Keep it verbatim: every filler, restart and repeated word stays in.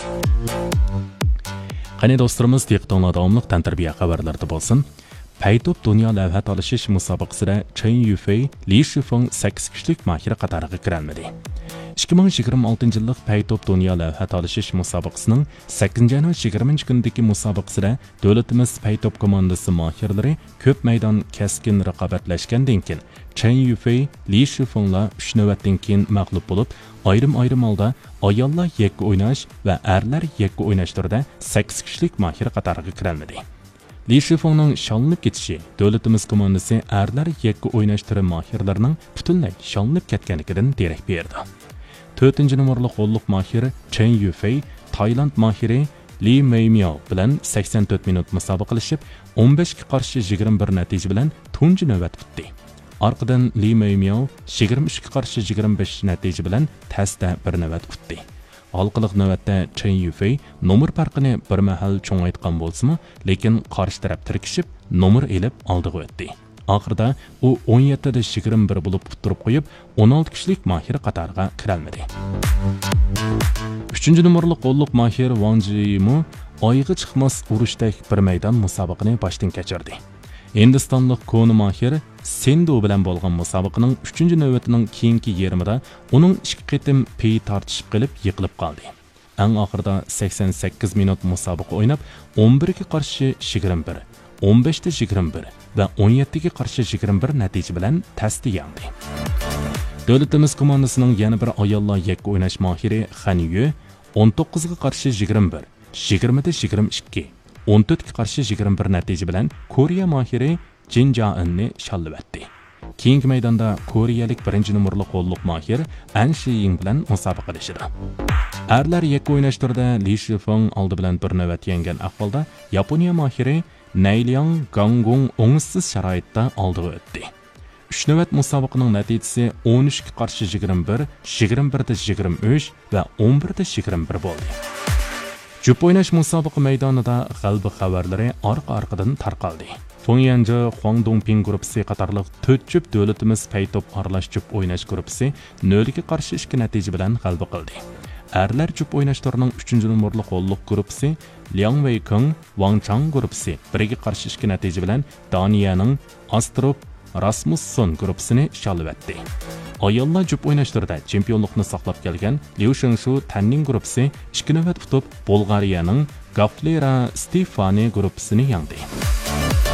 Qani do'stlarimiz, diqqatinglar davomli tantarbiya xabarlarida bo'lsin. Paytop dunyo lavha talashish musobaqasida Chen Yufei, Li Shifeng sakkiz kishilik mahira qatoriga kirolmadi. ikki ming yigirma oltinchi yillik Paytop dunyo lavha talashish musobaqasining sakkizinchi yanvar yigirmanchi kunidagi musobaqasida davlatimiz Paytop komandasi mahirlari ko'p maydon keskin raqobatlashgandan keyin Chen Yufei, Li Shifenglar uch navbatdan keyin mag'lub bo'lib, ayrim-ayrim holda ayollar yakka o'ynash va erlar yakka o'ynash turida sakkiz kishilik mahira qatoriga kirolmadi. Li Shifengning shalnib ketishi davlatimiz komandasi erlar yakka o'ynash turi mahirlarining butunlay shalnib ketganligidan darak berdi. to'rtinchi nomerli qo'lliq mahiri Chen Yufei Tailand mahiri Li Meimiao bilan sakson to'rt minut musobaqalashib, o'n beshga qarshi yigirma bir natija bilan tunji navbat tutdi. Orqadan Li Meimiao yigirma uchga qarshi yigirma besh natija bilan tasda bir navbat tutdi. Halqiliq navbatda Chen Yufei nomer farqini bir mahal cho'ngaytgan bo'lsa-mu, lekin qarshi taraf tirkishib, nomer elib oldiga o'tdi. Oxirida u o'n yetti da yigirma bir bo'lib turib qo'yib, o'n olti kishilik mahir qatoriga kirolmadi. uchinchi nomerli qo'lliq mahir Wang Jimu oyga chiqmas urushdek bir maydon musobaqani boshdan kechirdi. Hindistonlik koni mahir Sendo bilan bo'lgan musobaqaning uchinchi navbatining keyingi yarmida uning ikki qitim pey tortishib qilib yiqilib qoldi. Eng oxirida sakson sakkiz minut musobaqa o'ynab, o'n birga qarshi yigirma bir, o'n beshda yigirma bir va o'n yettiga qarshi yigirma bir natija bilan tasdi yangdi. Davlatimiz komandasining yana bir ayollar yakka o'ynash mahiri Han Yu o'n to'qqizga qarshi yigirma bir, yigirmada yigirma ikki, o'n to'rtga qarshi yigirma bir natija bilan Koreya mahiri Jin Jainni shallatdi. Keyingi maydonda koreyalik birinchi nomerli qo'lliq mahir An Shiying bilan musobaqalashdi. Erlar yakka o'ynash turida Li Shifeng oldi bilan bir navbat yengan ahvolda Yaponiya mahiri Nailiang Gangung o'ngsiz sharoitda oldiga o'tdi. uch navbat musobaqaning natijasi o'n uchga qarshi yigirma bir, yigirma birda yigirma uch va o'n birda yigirma bir bo'ldi. Jup o'ynash musobaqa maydonida g'alaba xabarlari orqa-orqadan tarqaldi. Fengyanji Huangdongping guruhi qatorliq to'rt jup davlatimiz Paytop aralash jup o'ynash guruhi nolga qarshi ikki natija bilan g'alaba qildi. Erlar jup o'ynash turining uchinchi nomerli qo'lliq guruhi Liang Weikeng Wang Chang guruhi birga qarshi ikki natija bilan Daniyaning Astrop Rasmussen guruhisini shallatdi. Ayollar jup o'ynash turida chempionlikni saqlab kelgan Liu Shengshu Tanning guruhi ikki navbat tutib, Bulgariyaning Gaflera Stefani guruhisini yengdi.